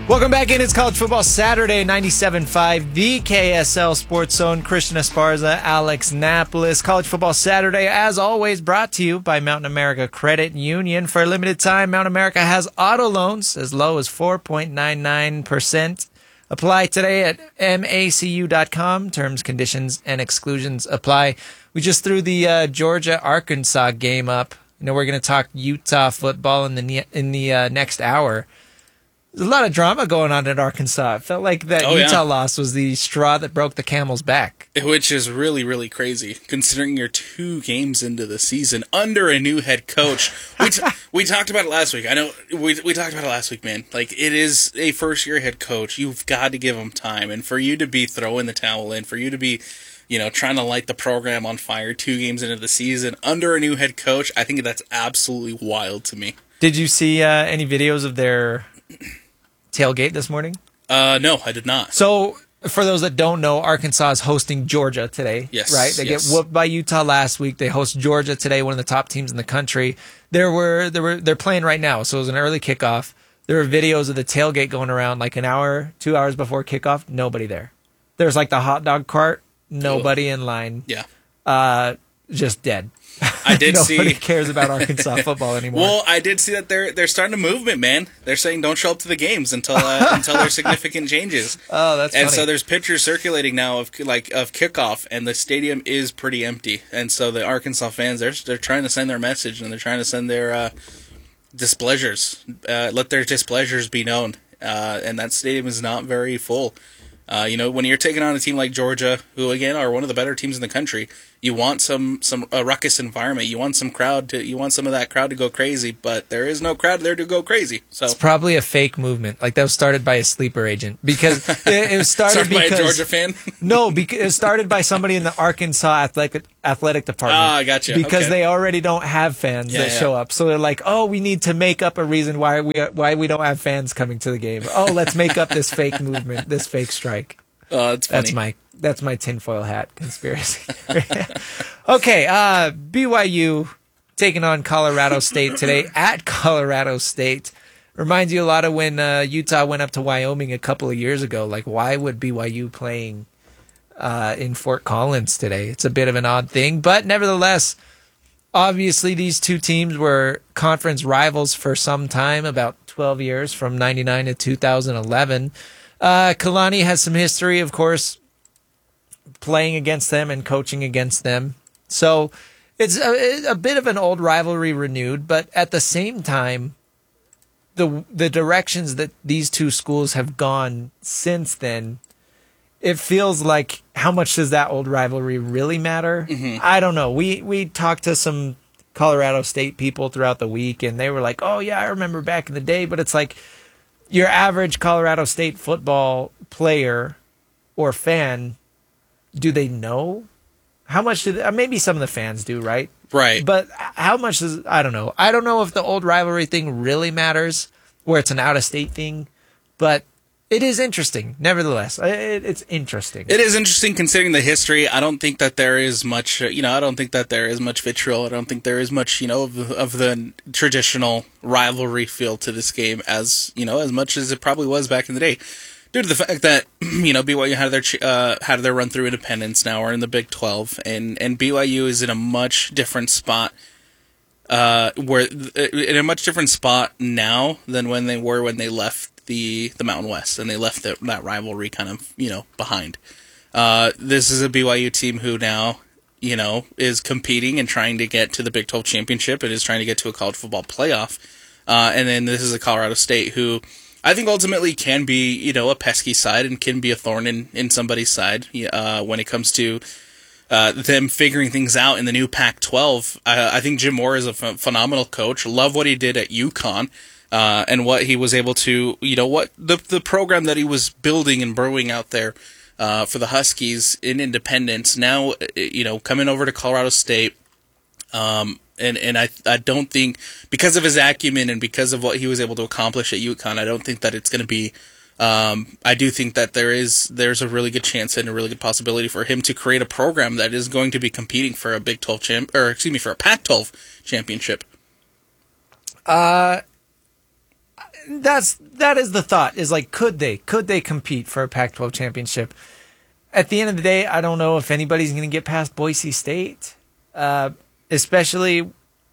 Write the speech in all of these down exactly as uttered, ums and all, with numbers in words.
Welcome back in. It's College Football Saturday, ninety-seven point five, the K S L Sports Zone. Christian Esparza, Alex Napolis. College Football Saturday, as always, brought to you by Mountain America Credit Union. For a limited time, Mountain America has auto loans as low as four point nine nine percent. Apply today at M A C U dot com. Terms, conditions, and exclusions apply. We just threw the uh, Georgia-Arkansas game up. You know, we're going to talk Utah football in the in the uh, next hour. There's a lot of drama going on at Arkansas. It felt like that oh, Utah yeah. loss was the straw that broke the camel's back. Which is really, really crazy, considering you're two games into the season under a new head coach. we t- we talked about it last week. I know we we talked about it last week, man. Like, it is a first-year head coach. You've got to give him time. And for you to be throwing the towel in, for you to be, you know, trying to light the program on fire two games into the season under a new head coach, I think that's absolutely wild to me. Did you see uh, any videos of their tailgate this morning? Uh, no, I did not. So, for those that don't know, Arkansas is hosting Georgia today. Yes. Right? They yes. get whooped by Utah last week. They host Georgia today, one of the top teams in the country. There were, there were, they're playing right now, so it was an early kickoff. There were videos of the tailgate going around like an hour, two hours before kickoff. Nobody there. There's like the hot dog cart. Nobody in line. Yeah. Uh, just dead. I did Nobody see. Nobody cares about Arkansas football anymore. Well, I did see that they're they're starting a movement, man. They're saying don't show up to the games until uh, until there's significant changes. Oh, that's and funny. so there's pictures circulating now of like of kickoff, and the stadium is pretty empty. And so the Arkansas fans they're they're trying to send their message, and they're trying to send their uh, displeasures, uh, let their displeasures be known. Uh, and that stadium is not very full. Uh, you know, when you're taking on a team like Georgia, who again are one of the better teams in the country, you want some some a ruckus environment. You want some crowd to you want some of that crowd to go crazy, but there is no crowd there to go crazy. So it's probably a fake movement, like that was started by a sleeper agent because it, it was started, started because, by a Georgia fan. No, because it started by somebody in the Arkansas athletic athletic department. Ah, I gotcha. Because okay. they already don't have fans yeah, that yeah. show up, so they're like, oh, we need to make up a reason why we why we don't have fans coming to the game. Oh, let's make up this fake movement, this fake strike. Oh, that's funny. That's my that's my tinfoil hat conspiracy. Okay, uh, B Y U taking on Colorado State today at Colorado State. Reminds you a lot of when uh, Utah went up to Wyoming a couple of years ago. Like, why would B Y U playing uh, in Fort Collins today? It's a bit of an odd thing, but nevertheless, obviously these two teams were conference rivals for some time, about twelve years, from ninety-nine to two thousand eleven. Uh, Kalani has some history, of course, playing against them and coaching against them. So it's a, a bit of an old rivalry renewed, but at the same time, the the directions that these two schools have gone since then, it feels like how much does that old rivalry really matter? Mm-hmm. I don't know. We we talked to some Colorado State people throughout the week, and they were like, oh, yeah, I remember back in the day, but it's like, your average Colorado State football player or fan, do they know? How much do they, maybe some of the fans do, right? Right. But how much does, I don't know. I don't know if the old rivalry thing really matters, where it's an out-of-state thing, but it is interesting. Nevertheless, it, it's interesting. It is interesting considering the history. I don't think that there is much, you know, I don't think that there is much vitriol. I don't think there is much, you know, of the, of the traditional rivalry feel to this game as, you know, as much as it probably was back in the day. Due to the fact that, you know, B Y U had their, uh, had their run through independence now, we're in the Big twelve, and, and B Y U is in a much different spot, uh, where, in a much different spot now than when they were when they left the the Mountain West, and they left the, that rivalry kind of, you know, behind. Uh, this is a B Y U team who now, you know, is competing and trying to get to the Big twelve championship and is trying to get to a college football playoff. Uh, and then this is a Colorado State who I think ultimately can be, you know, a pesky side and can be a thorn in, in somebody's side uh, when it comes to uh, them figuring things out in the new Pac twelve. I, I think Jim Moore is a ph- phenomenal coach. Love what he did at UConn. Uh, and what he was able to, you know, what the the program that he was building and brewing out there uh, for the Huskies in Independence. Now, you know, coming over to Colorado State, um, and and I I don't think because of his acumen and because of what he was able to accomplish at UConn, I don't think that it's going to be. Um, I do think that there is there's a really good chance and a really good possibility for him to create a program that is going to be competing for a Big twelve champ or excuse me for a Pac twelve championship. Uh. that's that is the thought. Is like, could they? Could they compete for a Pac twelve championship? At the end of the day, I don't know if anybody's going to get past Boise State, uh, especially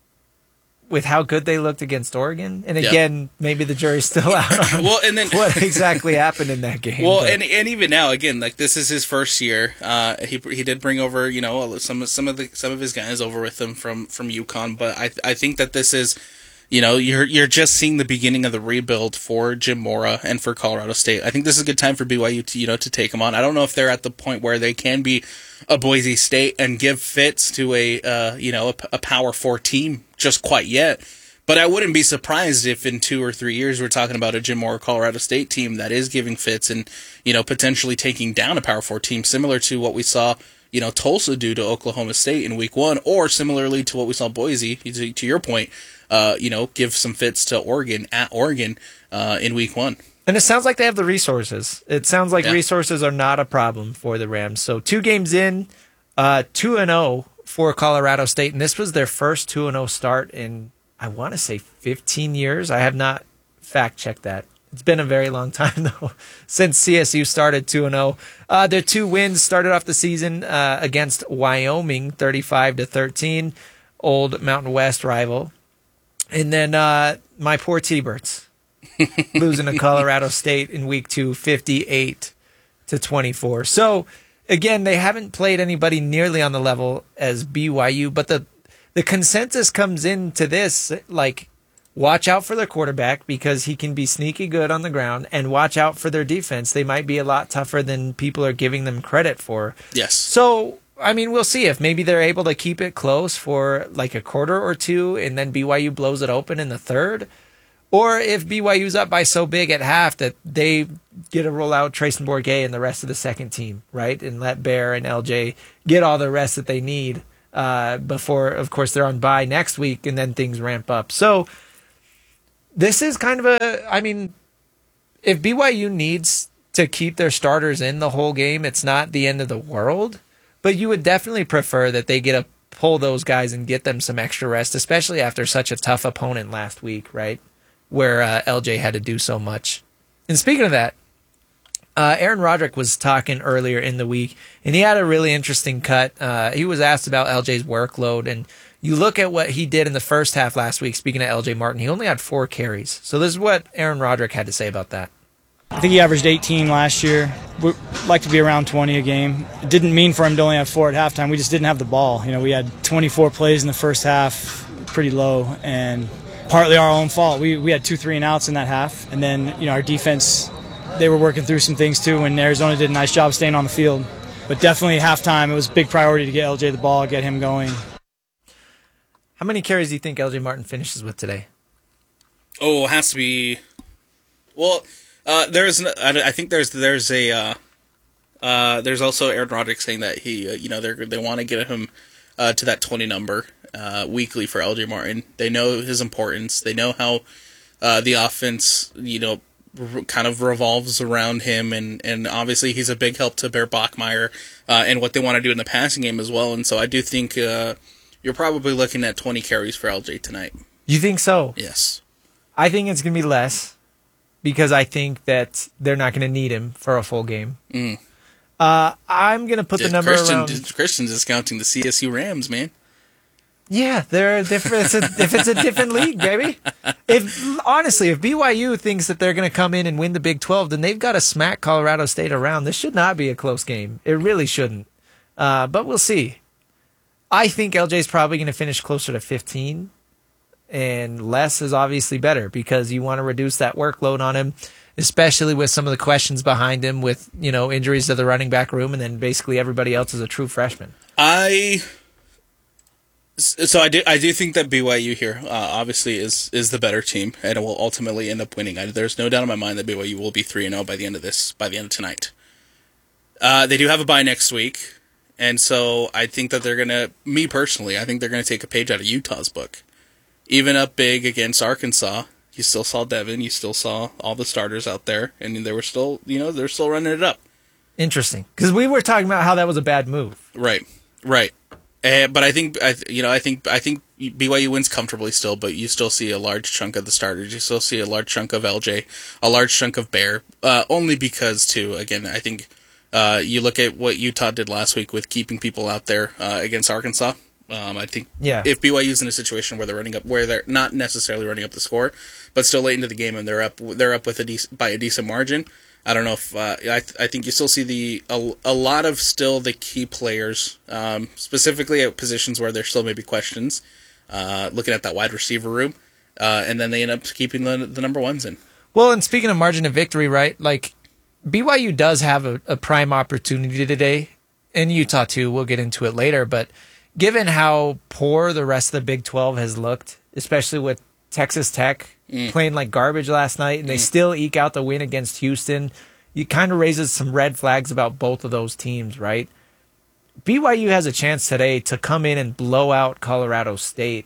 with how good they looked against Oregon. And again, yep. maybe the jury's still out on well, and then, what exactly happened in that game. Well, and and even now, again, like this is his first year. Uh, he he did bring over, you know, some some of the some of his guys over with him from from UConn, but I I think that this is, you know, you're you're just seeing the beginning of the rebuild for Jim Mora and for Colorado State. I think this is a good time for B Y U to, you know, to take them on. I don't know if they're at the point where they can be a Boise State and give fits to a uh, you know, a, a Power Four team just quite yet. But I wouldn't be surprised if in two or three years we're talking about a Jim Mora Colorado State team that is giving fits and, you know, potentially taking down a Power Four team, similar to what we saw, you know, Tulsa do to Oklahoma State in week one, or similarly to what we saw Boise, to, to your point, uh, you know, give some fits to Oregon at Oregon uh, in week one. And it sounds like they have the resources. It sounds like yeah. resources are not a problem for the Rams. So two games in, uh, two and oh for Colorado State, and this was their first two and oh start in, I want to say, fifteen years. I have not fact-checked that. It's been a very long time, though, since C S U started two and oh. Uh, their two wins started off the season uh, against Wyoming, thirty-five to thirteen, old Mountain West rival. And then uh, my poor T-Birds losing to Colorado State in week two, fifty-eight to twenty-four. So, again, they haven't played anybody nearly on the level as B Y U, but the the consensus comes into this, like, watch out for their quarterback because he can be sneaky good on the ground, and watch out for their defense. They might be a lot tougher than people are giving them credit for. Yes. So, I mean, we'll see if maybe they're able to keep it close for like a quarter or two, and then B Y U blows it open in the third. Or if B Y U's up by so big at half that they get to roll out Trayson Bourget and the rest of the second team, right? And let Bear and L J get all the rest that they need uh, before, of course, they're on bye next week, and then things ramp up. So this is kind of a, I mean, if B Y U needs to keep their starters in the whole game, it's not the end of the world. But you would definitely prefer that they get to pull those guys and get them some extra rest, especially after such a tough opponent last week, right? Where uh, L J had to do so much. And speaking of that, uh, Aaron Roderick was talking earlier in the week, and he had a really interesting cut. Uh, he was asked about L J's workload, and you look at what he did in the first half last week, speaking of L J Martin, he only had four carries. So this is what Aaron Roderick had to say about that. I think he averaged eighteen last year. We'd like to be around twenty a game. It didn't mean for him to only have four at halftime. We just didn't have the ball. You know, we had twenty-four plays in the first half, pretty low, and partly our own fault. We we had two three and outs in that half, and then, you know, our defense, they were working through some things too, and Arizona did a nice job staying on the field. But definitely at halftime, it was a big priority to get L J the ball, get him going. How many carries do you think L J Martin finishes with today? Oh, it has to be. Well, uh, there's. I think there's there's a. Uh, uh, there's also Aaron Roderick saying that he, uh, you know, they they want to get him uh, to that twenty number uh, weekly for L J Martin. They know his importance. They know how uh, the offense, you know, r- kind of revolves around him, and, and obviously he's a big help to Bear Bachmeier uh, and what they want to do in the passing game as well. And so I do think uh, you're probably looking at twenty carries for L J tonight. You think so? Yes. I think it's going to be less because I think that they're not going to need him for a full game. Mm. Uh, I'm going to put Did the number Christian, around... Did Christian's discounting the C S U Rams, man. Yeah, they're a different. It's a, if it's a different league, baby. If honestly, if B Y U thinks that they're going to come in and win the Big twelve, then they've got to smack Colorado State around. This should not be a close game. It really shouldn't. Uh, but we'll see. I think L J's probably going to finish closer to fifteen, and less is obviously better because you want to reduce that workload on him, especially with some of the questions behind him with, you know, injuries to the running back room, and then basically everybody else is a true freshman. I. So I do I do think that B Y U here uh, obviously is is the better team, and it will ultimately end up winning. I, there's no doubt in my mind that B Y U will be three and zero by the end of this by the end of tonight. Uh, they do have a bye next week, and so I think that they're gonna. Me personally, I think they're gonna take a page out of Utah's book. Even up big against Arkansas, you still saw Devin, you still saw all the starters out there, and they were still, you know, they're still running it up. Interesting, because we were talking about how that was a bad move. Right, right. Uh, but I think, I, you know, I think, I think B Y U wins comfortably still, but you still see a large chunk of the starters. You still see a large chunk of L J, a large chunk of Bear, uh, only because, too, again, I think uh, you look at what Utah did last week with keeping people out there uh, against Arkansas. Um, I think yeah. if B Y U's in a situation where they're running up, where they're not necessarily running up the score, but still late into the game and they're up, they're up with a dec- by a decent margin. I don't know if uh, I th- I think you still see the a, a lot of still the key players, um, specifically at positions where there still may be questions. Uh, looking at that wide receiver room, uh, and then they end up keeping the the number ones in. Well, and speaking of margin of victory, right? Like B Y U does have a, a prime opportunity today, and Utah too. We'll get into it later, but given how poor the rest of the Big twelve has looked, especially with Texas Tech mm. playing like garbage last night, and they mm. still eke out the win against Houston, it kind of raises some red flags about both of those teams, right? B Y U has a chance today to come in and blow out Colorado State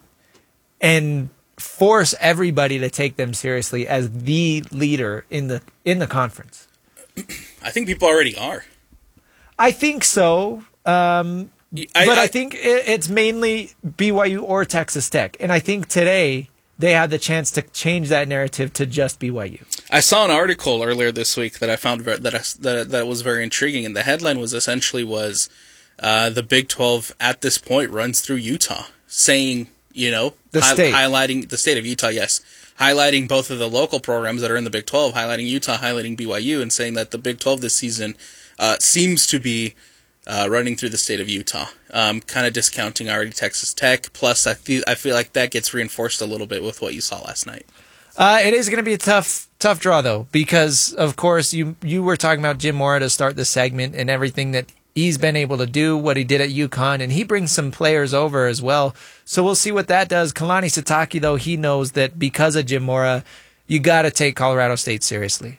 and force everybody to take them seriously as the leader in the in the conference. I think people already are. I think so. Um, I, but I, I think it, it's mainly B Y U or Texas Tech. And I think today they had the chance to change that narrative to just B Y U. I saw an article earlier this week that I found very, that, I, that that was very intriguing. And the headline was essentially was uh, the Big twelve at this point runs through Utah, saying, you know, the hi- state. highlighting the state of Utah, yes. Highlighting both of the local programs that are in the Big twelve, highlighting Utah, highlighting B Y U, and saying that the Big twelve this season uh, seems to be Uh, running through the state of Utah, um, kind of discounting already Texas Tech. Plus, I feel I feel like that gets reinforced a little bit with what you saw last night. Uh, it is going to be a tough, tough draw though, because of course you you were talking about Jim Mora to start the segment and everything that he's been able to do, what he did at UConn, and he brings some players over as well. So we'll see what that does. Kalani Sitake, though, he knows that because of Jim Mora, you got to take Colorado State seriously.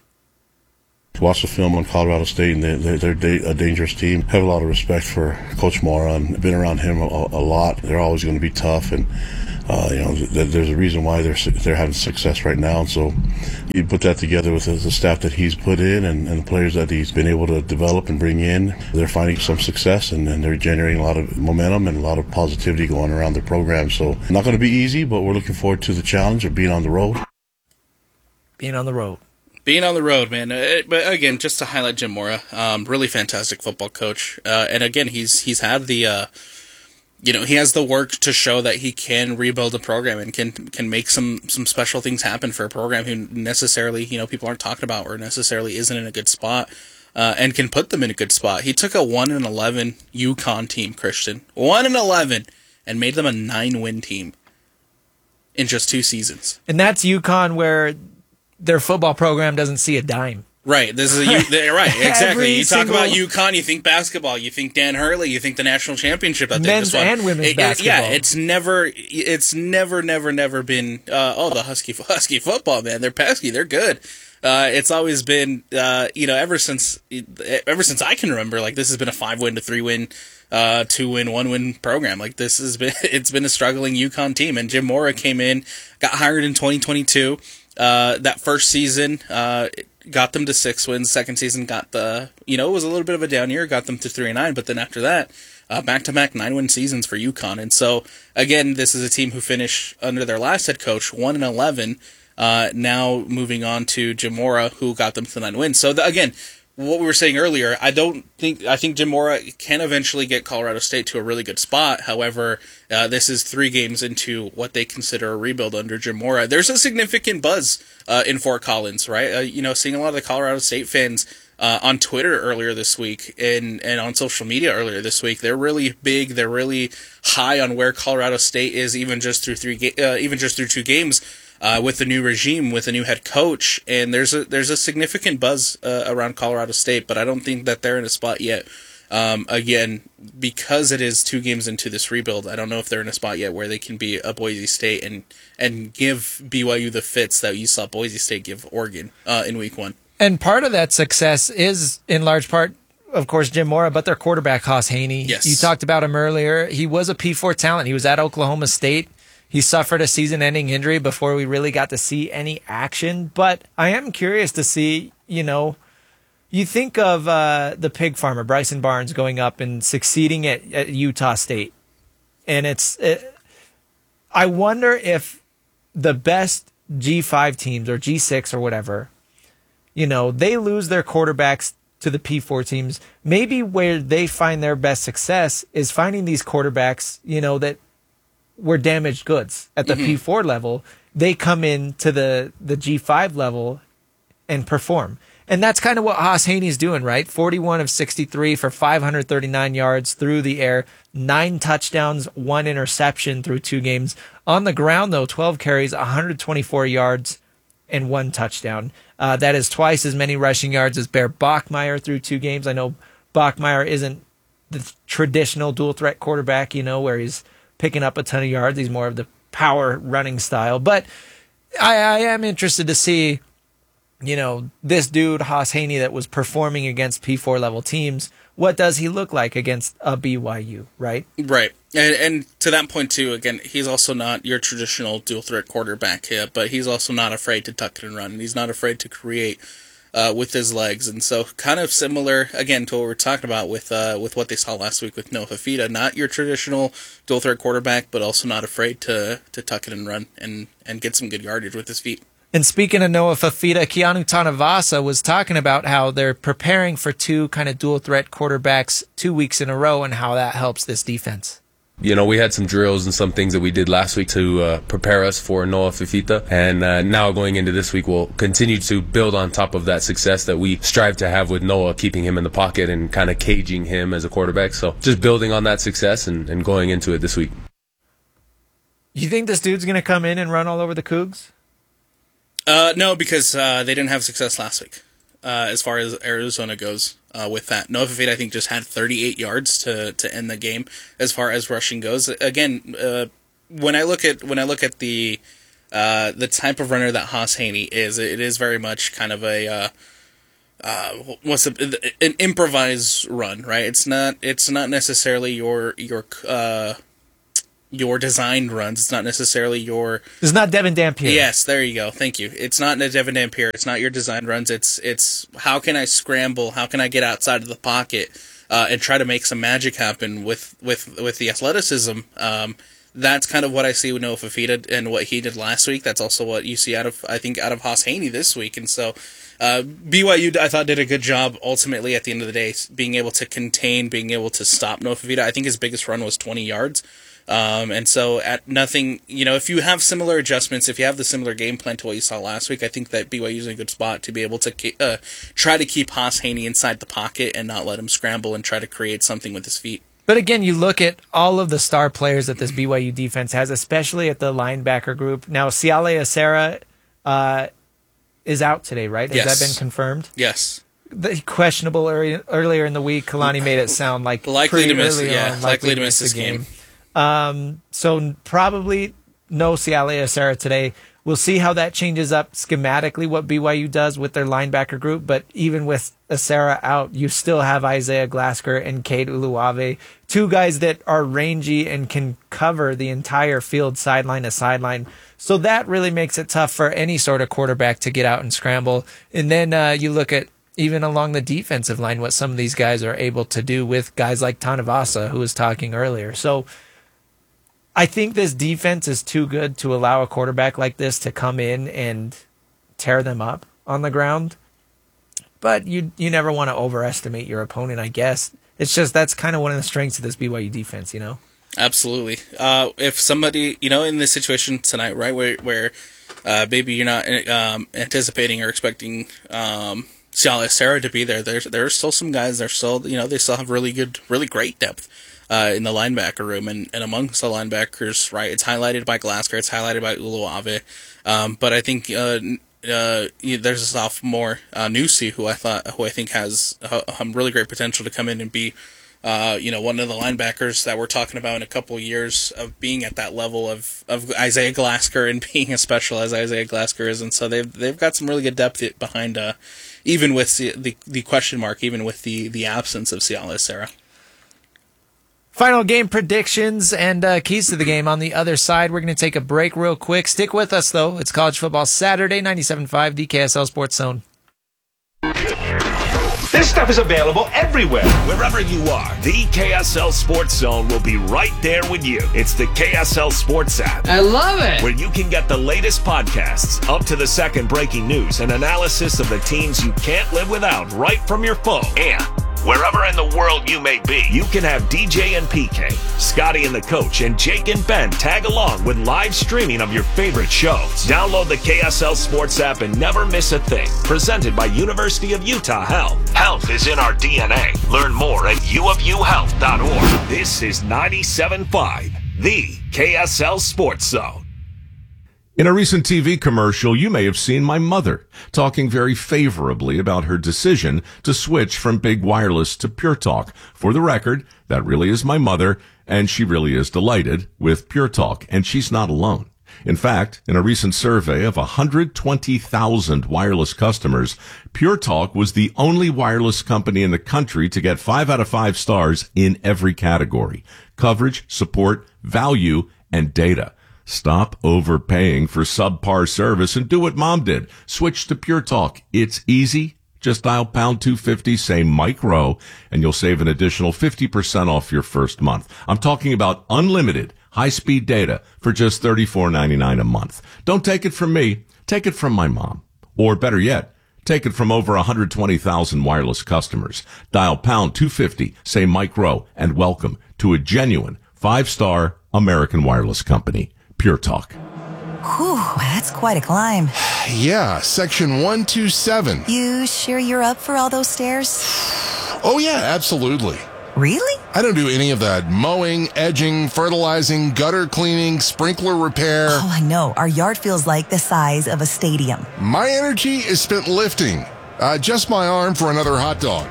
Watch the film on Colorado State, and they're, they're, they're a dangerous team. Have a lot of respect for Coach Mora, and been around him a, a lot. They're always going to be tough, and uh, you know there's a reason why they're they're having success right now. And so you put that together with the, the staff that he's put in, and, and the players that he's been able to develop and bring in. They're finding some success, and, and they're generating a lot of momentum and a lot of positivity going around their program. So not going to be easy, but we're looking forward to the challenge of being on the road. Being on the road. Being on the road, man. Uh, but again, just to highlight Jim Mora, um, really fantastic football coach. Uh, and again, he's he's had the, uh, you know, he has the work to show that he can rebuild a program and can can make some some special things happen for a program who necessarily, you know, people aren't talking about or necessarily isn't in a good spot, uh, and can put them in a good spot. He took a one and eleven UConn team, Christian, one and eleven, and made them a nine win team in just two seasons. And that's UConn, where their football program doesn't see a dime. Right. This is a U, right. Exactly. You talk single, about UConn, you think basketball, you think Dan Hurley, you think the national championship that they men's just won. and women's it, basketball. It, yeah, it's never, it's never, never, never been. Uh, oh, the Husky Husky football, man. They're pesky. They're good. Uh, it's always been, uh, you know, ever since ever since I can remember. Like this has been a five win to three win, uh, two win, one win program. Like this has been, it's been a struggling UConn team. And Jim Mora came in, got hired in twenty twenty-two. Uh, that first season, uh, got them to six wins. Second season got the, you know, it was a little bit of a down year, got them to three and nine. But then after that, uh, back-to-back nine-win seasons for UConn. And so, again, this is a team who finished under their last head coach, one and eleven. Uh, now moving on to Jim Mora, who got them to nine wins. So the, again, what we were saying earlier, I don't think, I think Jim Mora can eventually get Colorado State to a really good spot. However, uh, this is three games into what they consider a rebuild under Jim Mora. There's a significant buzz, uh, in Fort Collins, right? Uh, you know, seeing a lot of the Colorado State fans, uh, on Twitter earlier this week and, and on social media earlier this week. They're really big. They're really high on where Colorado State is, even just through three, ga- uh, even just through two games. Uh, with the new regime, with a new head coach, and there's a there's a significant buzz uh, around Colorado State, but I don't think that they're in a spot yet. Um, again, because it is two games into this rebuild, I don't know if they're in a spot yet where they can be a Boise State and and give B Y U the fits that you saw Boise State give Oregon uh, in week one. And part of that success is, in large part, of course, Jim Mora, but their quarterback, Haas Haney. Yes. You talked about him earlier. He was a P four talent. He was at Oklahoma State. He suffered a season-ending injury before we really got to see any action. But I am curious to see, you know, you think of uh, the pig farmer, Bryson Barnes, going up and succeeding at, at Utah State. And it's, it, I wonder if the best G five teams or G six or whatever, you know, they lose their quarterbacks to the P four teams. Maybe where they find their best success is finding these quarterbacks, you know, that were damaged goods at the mm-hmm. P four level. They come in to the, the G five level and perform. And that's kind of what Haas Haney's doing, right? forty-one of sixty-three for five hundred thirty-nine yards through the air, nine touchdowns, one interception through two games. On the ground, though, twelve carries, one hundred twenty-four yards, and one touchdown. Uh, that is twice as many rushing yards as Bear Bachmeier through two games. I know Bachmeier isn't the traditional dual-threat quarterback, you know, where he's picking up a ton of yards. He's more of the power running style. But I, I am interested to see, you know, this dude, Haas Haney, that was performing against P four level teams. What does he look like against a B Y U, right? Right. And, and to that point, too, again, he's also not your traditional dual-threat quarterback here, but he's also not afraid to tuck it and run, and he's not afraid to create uh, with his legs. And so kind of similar, again, to what we're talking about with uh, with what they saw last week with Noah Fifita. Not your traditional dual-threat quarterback, but also not afraid to, to tuck it and run and, and get some good yardage with his feet. And speaking of Noah Fifita, Keanu Tanavasa was talking about how they're preparing for two kind of dual-threat quarterbacks two weeks in a row and how that helps this defense. You know, we had some drills and some things that we did last week to uh, prepare us for Noah Fifita. And uh, now going into this week, we'll continue to build on top of that success that we strive to have with Noah, keeping him in the pocket and kind of caging him as a quarterback. So just building on that success and, and going into it this week. You think this dude's going to come in and run all over the Cougs? Uh, no, because uh, they didn't have success last week uh, as far as Arizona goes uh, with that. Noah Fifita, I think, just had thirty-eight yards to, to end the game as far as rushing goes. Again, uh, when I look at when I look at the uh, the type of runner that Haas Haney is, it is very much kind of a uh, uh, what's a, an improvised run, right? It's not it's not necessarily your your uh, your designed runs. It's not necessarily your... It's not Devin Dampier. Yes, there you go. Thank you. It's not Devin Dampier. It's not your designed runs. It's it's how can I scramble? How can I get outside of the pocket uh, and try to make some magic happen with, with, with the athleticism? Um, that's kind of what I see with Noah Fifita and what he did last week. That's also what you see out of, I think, out of Haas Haney this week. And so uh, B Y U, I thought, did a good job ultimately at the end of the day, being able to contain, being able to stop Noah Fifita. I think his biggest run was twenty yards. Um, and so at nothing, you know, if you have similar adjustments, if you have the similar game plan to what you saw last week, I think that B Y U is in a good spot to be able to uh, try to keep Haas Haney inside the pocket and not let him scramble and try to create something with his feet. But again, you look at all of the star players that this B Y U defense has, especially at the linebacker group. Now, Siale Acera uh, is out today, right? Has yes. that been confirmed? Yes. The questionable early, earlier in the week. Kalani made it sound like likely to miss, yeah, on, likely, likely to miss this game. game. Um, so probably no Siale Acera today. We'll see how that changes up schematically, what B Y U does with their linebacker group. But even with Acera out, you still have Isaiah Glasker and Cade Uluave, two guys that are rangy and can cover the entire field sideline to sideline. So that really makes it tough for any sort of quarterback to get out and scramble. And then uh, you look at even along the defensive line, what some of these guys are able to do with guys like Tanavasa, who was talking earlier. So I think this defense is too good to allow a quarterback like this to come in and tear them up on the ground. But you you never want to overestimate your opponent, I guess. It's just that's kind of one of the strengths of this B Y U defense, you know? Absolutely. Uh, if somebody, you know, in this situation tonight, right, where where uh, maybe you're not um, anticipating or expecting um, Siale Acera to be there, there's there are still some guys. They're still, you know, they still have really good, really great depth uh, in the linebacker room, and, and amongst the linebackers, right, it's highlighted by Glasker, it's highlighted by Uluave, um, but I think uh, uh, there's a sophomore uh, Nusi who I thought, who I think has a, a really great potential to come in and be. Uh, you know, one of the linebackers that we're talking about in a couple of years of being at that level of, of Isaiah Glasker and being as special as Isaiah Glasker is, and so they've they've got some really good depth behind, uh, even with the, the the question mark, even with the the absence of Siale Acera. Final game predictions and uh, keys to the game on the other side. We're going to take a break real quick. Stick with us though. It's College Football Saturday, ninety-seven point five D K S L Sports Zone. This stuff is available everywhere. Wherever you are, the K S L Sports Zone will be right there with you. It's the K S L Sports app. I love it. Where you can get the latest podcasts, up to the second breaking news, and analysis of the teams you can't live without right from your phone. And wherever in the world you may be, you can have D J and P K, Scotty and the Coach, and Jake and Ben tag along with live streaming of your favorite shows. Download the K S L Sports app and never miss a thing. Presented by University of Utah Health. Health is in our D N A. Learn more at u of u health dot org. This is ninety-seven point five, the K S L Sports Zone. In a recent T V commercial, you may have seen my mother talking very favorably about her decision to switch from big wireless to Pure Talk. For the record, that really is my mother, and she really is delighted with Pure Talk, and she's not alone. In fact, in a recent survey of one hundred twenty thousand wireless customers, Pure Talk was the only wireless company in the country to get five out of five stars in every category: coverage, support, value, and data. Stop overpaying for subpar service and do what Mom did. Switch to Pure Talk. It's easy. Just dial pound two fifty, say Mike Rowe, and you'll save an additional fifty percent off your first month. I'm talking about unlimited high-speed data for just thirty-four ninety-nine a month. Don't take it from me. Take it from my mom. Or better yet, take it from over one hundred twenty thousand wireless customers. Dial pound two fifty, say Mike Rowe, and welcome to a genuine five-star American wireless company. Pure Talk. Whew, that's quite a climb. Yeah, section one two seven. You sure you're up for all those stairs? Oh yeah, absolutely. Really? I don't do any of that mowing, edging, fertilizing, gutter cleaning, sprinkler repair. Oh, I know. Our yard feels like the size of a stadium. My energy is spent lifting. Uh, just my arm for another hot dog.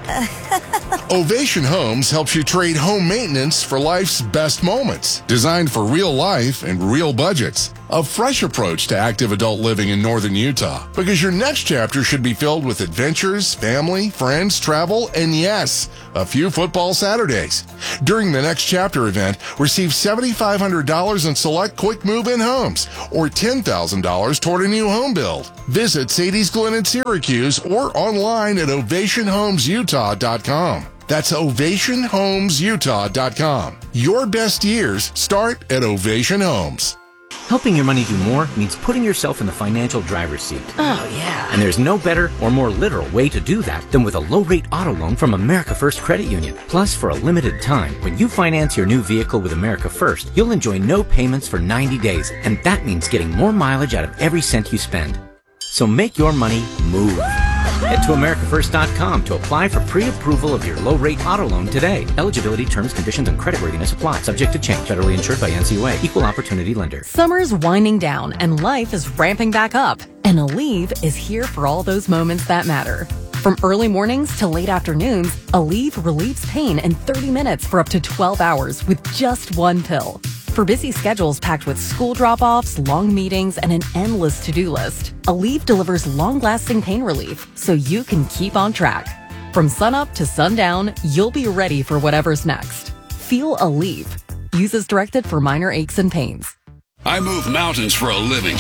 Ovation Homes helps you trade home maintenance for life's best moments. Designed for real life and real budgets. A fresh approach to active adult living in northern Utah. Because your next chapter should be filled with adventures, family, friends, travel, and yes, a few football Saturdays. During the Next Chapter event, receive seven thousand five hundred dollars in select quick move-in homes or ten thousand dollars toward a new home build. Visit Sadie's Glen in Syracuse or online at ovation homes utah dot com. That's ovation homes utah dot com. Your best years start at Ovation Homes. Helping your money do more means putting yourself in the financial driver's seat. Oh, yeah. And there's no better or more literal way to do that than with a low-rate auto loan from America First Credit Union. Plus, for a limited time, when you finance your new vehicle with America First, you'll enjoy no payments for ninety days, and that means getting more mileage out of every cent you spend. So make your money move. Head to america first dot com to apply for pre-approval of your low-rate auto loan today. Eligibility, terms, conditions, and creditworthiness apply. Subject to change. Federally insured by N C U A. Equal opportunity lender. Summer's winding down and life is ramping back up. And Aleve is here for all those moments that matter. From early mornings to late afternoons, Aleve relieves pain in thirty minutes for up to twelve hours with just one pill. For busy schedules packed with school drop-offs, long meetings, and an endless to-do list, Aleve delivers long-lasting pain relief so you can keep on track. From sunup to sundown, you'll be ready for whatever's next. Feel Aleve. Use as directed for minor aches and pains. I move mountains for a living.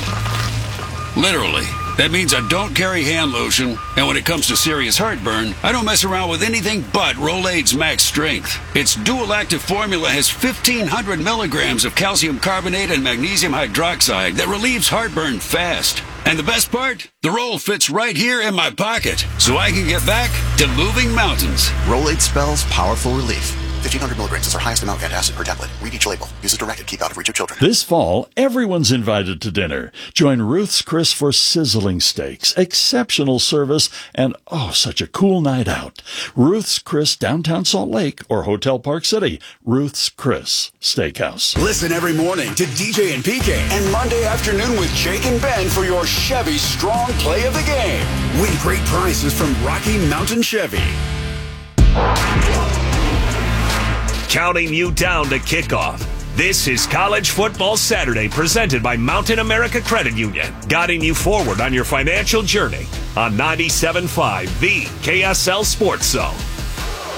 Literally. That means I don't carry hand lotion, and when it comes to serious heartburn, I don't mess around with anything but Rolaids Max Strength. Its dual-active formula has fifteen hundred milligrams of calcium carbonate and magnesium hydroxide that relieves heartburn fast. And the best part? The roll fits right here in my pocket, so I can get back to moving mountains. Rolaids spells powerful relief. fifteen hundred milligrams is our highest amount of antacid per tablet. Read each label. Use as directed. Keep out of reach of children. This fall, everyone's invited to dinner. Join Ruth's Chris for sizzling steaks, exceptional service, and oh, such a cool night out. Ruth's Chris, downtown Salt Lake, or Hotel Park City. Ruth's Chris Steakhouse. Listen every morning to D J and P K and Monday afternoon with Jake and Ben for your Chevy Strong Play of the Game. Win great prizes from Rocky Mountain Chevy. Counting you down to kickoff. This is College Football Saturday, presented by Mountain America Credit Union, guiding you forward on your financial journey on ninety-seven point five, the K S L Sports Zone.